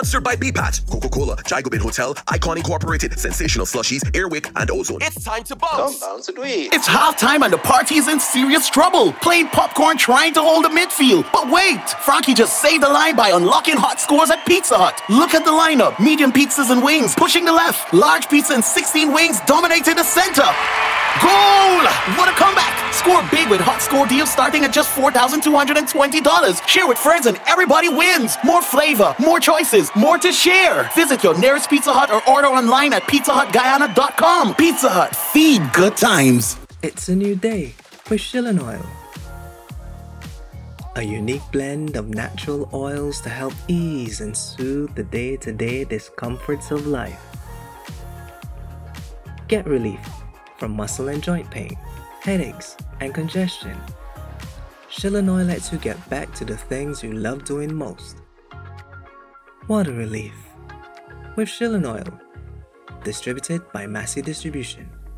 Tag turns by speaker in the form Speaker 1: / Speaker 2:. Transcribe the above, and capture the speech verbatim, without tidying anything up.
Speaker 1: Sponsored by B PAT, Coca-Cola, Jigobin Hotel, Icon Incorporated, Sensational Slushies, Airwick, and Ozone. It's time to bounce.
Speaker 2: Come bounce it we.
Speaker 3: It's halftime and the party is in serious trouble. Playing popcorn trying to hold the midfield. But wait, Frankie just saved the line by unlocking hot scores at Pizza Hut. Look at the lineup. Medium pizzas and wings pushing the left. Large pizza and sixteen wings dominating the center. Goal! What a comeback! Score big with hot score deals starting at just four thousand two hundred twenty dollars. Share with friends and everybody wins. More flavor, more choices, more to share. Visit your nearest Pizza Hut or order online at pizza hut guyana dot com. Pizza Hut, feed good times.
Speaker 4: It's a new day with Shillan Oil. A unique blend of natural oils to help ease and soothe the day-to-day discomforts of life. Get relief from muscle and joint pain, headaches, and congestion. Shillan Oil lets you get back to the things you love doing most. What a relief. With Shillan Oil. Distributed by Massey Distribution.